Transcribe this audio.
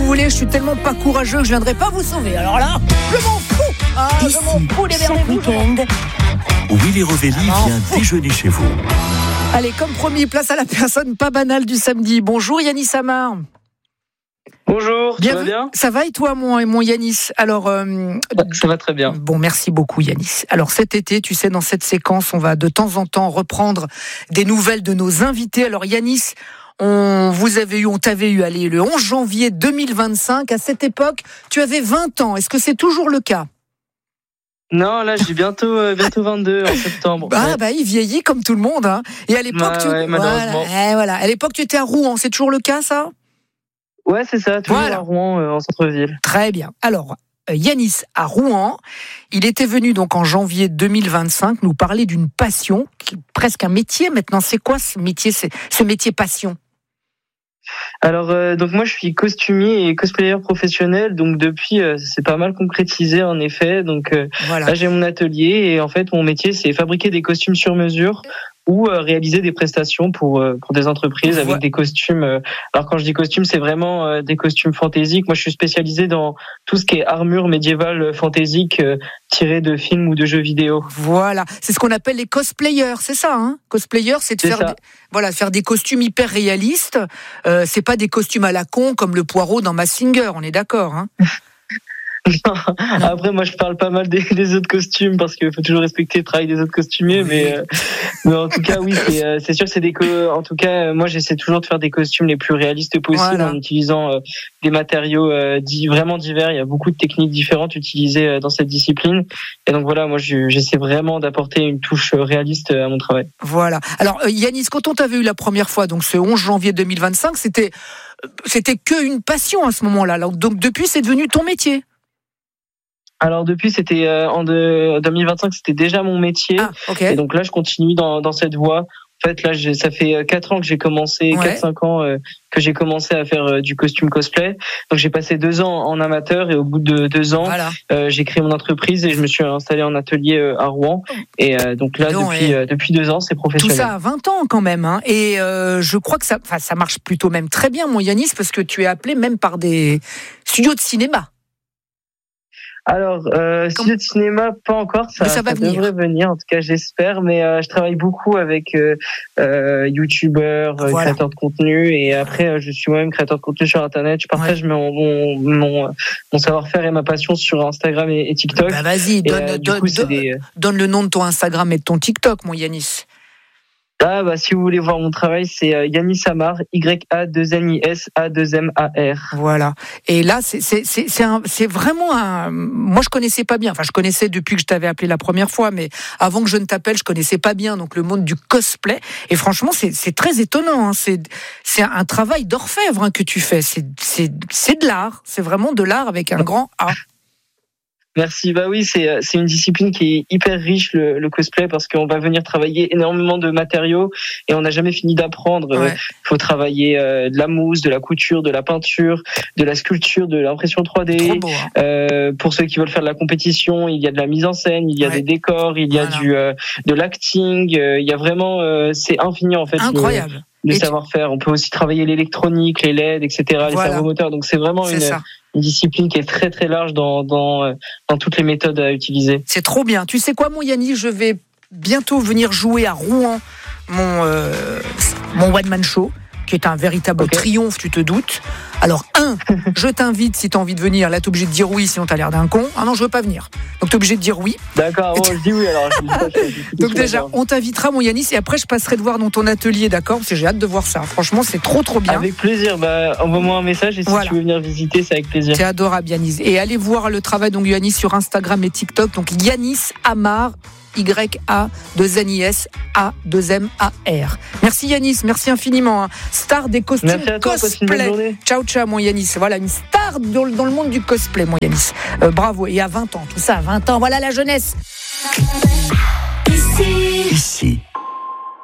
voulez, je suis tellement pas courageux que je viendrai pas vous sauver. Alors là, je m'en fous. Je m'en fous, démerdez-vous. Willy Rovelli vient déjeuner chez vous. Allez, comme promis, place à la personne pas banale du samedi. Bonjour Yanis Amar. Bonjour, ça va bien ? Ça va et toi, mon Yanis ? Alors, ça va très bien. Bon, merci beaucoup Yanis. Alors cet été, tu sais, dans cette séquence, on va de temps en temps reprendre des nouvelles de nos invités. Alors Yanis, on t'avait eu le 11 janvier 2025. À cette époque, tu avais 20 ans. Est-ce que c'est toujours le cas ? Non, là, j'ai bientôt 22 en septembre. Il vieillit comme tout le monde. Hein. Et à l'époque, malheureusement. Voilà. À l'époque, tu étais à Rouen. C'est toujours le cas, ça ? Ouais, c'est ça. Toujours à Rouen, en centre-ville. Très bien. Alors, Yanis à Rouen, il était venu donc en janvier 2025 nous parler d'une passion, qui est presque un métier maintenant. C'est quoi ce métier passion ? Alors, donc moi je suis costumier et cosplayer professionnel, donc depuis c'est pas mal concrétisé en effet. Donc là j'ai mon atelier et en fait mon métier c'est fabriquer des costumes sur mesure ou réaliser des prestations pour des entreprises avec des costumes. Alors quand je dis costumes, c'est vraiment des costumes fantaisiques. Moi je suis spécialisé dans tout ce qui est armure médiévale fantaisique tirée de films ou de jeux vidéo. Voilà, c'est ce qu'on appelle les cosplayers, c'est ça hein ? Cosplayer, c'est de faire des costumes hyper réalistes. C'est pas des costumes à la con comme le poireau dans Mask Singer, on est d'accord hein ? Non. Après, moi, je parle pas mal des autres costumes parce qu'il faut toujours respecter le travail des autres costumiers, mais en tout cas, oui, c'est sûr que en tout cas, moi, j'essaie toujours de faire des costumes les plus réalistes possibles en utilisant des matériaux vraiment divers. Il y a beaucoup de techniques différentes utilisées dans cette discipline, et donc voilà, moi, j'essaie vraiment d'apporter une touche réaliste à mon travail. Voilà. Alors, Yanis, quand on t'avait eu la première fois, donc ce 11 janvier 2025, c'était qu'une passion à ce moment-là. Donc depuis, c'est devenu ton métier. Alors depuis, c'était en 2025, c'était déjà mon métier. Et donc là, je continue dans cette voie. En fait, là, ça fait 4 ans que j'ai commencé, 4-5 ans que j'ai commencé à faire du costume cosplay. Donc j'ai passé 2 ans en amateur et au bout de 2 ans, j'ai créé mon entreprise et je me suis installé en atelier à Rouen. Et donc là, depuis 2 ans, c'est professionnel. Tout ça à 20 ans quand même. Hein. Et je crois que ça marche plutôt même très bien, mon Yanis, parce que tu es appelé même par des studios de cinéma. Alors, studio de cinéma, pas encore, ça devrait venir, en tout cas j'espère, mais je travaille beaucoup avec youtubeurs, créateurs de contenu, et après je suis moi-même créateur de contenu sur internet, je partage mon savoir-faire et ma passion sur Instagram et TikTok. Vas-y, donne le nom de ton Instagram et de ton TikTok, mon Yanis. Si vous voulez voir mon travail, c'est Yanis Amar, Y-A-2-N-I-S A-2-M-A-R. Voilà. Et là, c'est vraiment moi, je connaissais pas bien. Enfin, je connaissais depuis que je t'avais appelé la première fois, mais avant que je ne t'appelle, je connaissais pas bien donc le monde du cosplay. Et franchement, c'est très étonnant. Hein. C'est un travail d'orfèvre que tu fais. C'est de l'art. C'est vraiment de l'art avec un grand A. Merci. Oui, c'est une discipline qui est hyper riche, le cosplay, parce qu'on va venir travailler énormément de matériaux et on n'a jamais fini d'apprendre. Il faut travailler de la mousse, de la couture, de la peinture, de la sculpture, de l'impression 3D. Trop beau, hein. Pour ceux qui veulent faire de la compétition, il y a de la mise en scène, il y a des décors, il y a de l'acting. Il y a vraiment, c'est infini en fait. Incroyable. Le savoir-faire. On peut aussi travailler l'électronique, les LED, etc., les servomoteurs. Donc c'est vraiment une discipline qui est très très large dans toutes les méthodes à utiliser. C'est trop bien. Tu sais quoi, mon Yannis, je vais bientôt venir jouer à Rouen mon one man show, qui est un véritable triomphe, tu te doutes. Alors, je t'invite si tu as envie de venir. Là, tu es obligé de dire oui, sinon tu as l'air d'un con. Ah non, je veux pas venir. Donc, tu es obligé de dire oui. D'accord, je dis oui alors. Donc déjà, on t'invitera, mon Yanis, et après, je passerai te voir dans ton atelier, d'accord ? Parce que j'ai hâte de voir ça. Franchement, c'est trop, trop bien. Avec plaisir. Envoie-moi un message et si tu veux venir visiter, c'est avec plaisir. C'est adorable, Yanis. Et allez voir le travail de Yanis sur Instagram et TikTok. Donc, Yanis Amar. Y-A-2-N-I-S A-2-M-A-R. Merci Yanis, merci infiniment. Star des costumes cosplay. Ciao, ciao, mon Yanis. Voilà, une star dans le monde du cosplay, mon Yanis. Bravo. Et à 20 ans, tout ça, à 20 ans, voilà la jeunesse. Ici.